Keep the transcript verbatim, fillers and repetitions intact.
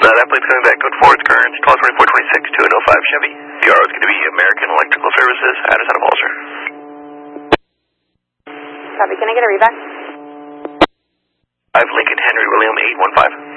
Uh, that plate's coming back. Code four, it's current. twelve twenty-four twenty-six, two oh five Chevy. D R O is going to be American Electrical Services. Addis out of Ulster. Copy, can I get a reback? I have Lincoln Henry William eight one five.